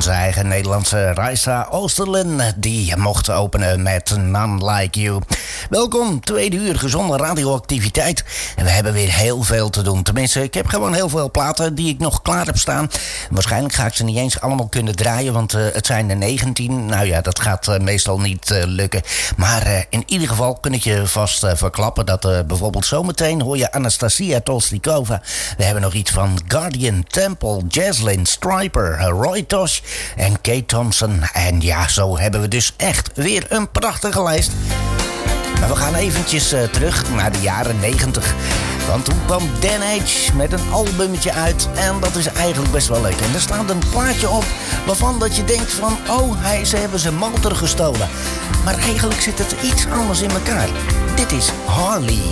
onze eigen Nederlandse Raisa Oosterlen. Die mocht openen met None Like You. Welkom, tweede uur gezonde radioactiviteit. En we hebben weer heel veel te doen. Tenminste, ik heb gewoon heel veel platen die ik nog klaar heb staan. Waarschijnlijk ga ik ze niet eens allemaal kunnen draaien, want het zijn er 19. Nou ja, dat gaat meestal niet lukken. Maar in ieder geval kun ik je vast verklappen dat bijvoorbeeld zometeen hoor je Anastasia Tolstikova. We hebben nog iets van Guardian, Temple, Jaslyn, Stryper, Roy Tosh en Kate Thompson. En ja, zo hebben we dus echt weer een prachtige lijst. Maar we gaan eventjes terug naar de jaren 90. Want toen kwam Dan H met een albummetje uit. En dat is eigenlijk best wel leuk. En er staat een plaatje op waarvan dat je denkt van... oh, ze hebben zijn motor gestolen. Maar eigenlijk zit het iets anders in elkaar. Dit is Harley.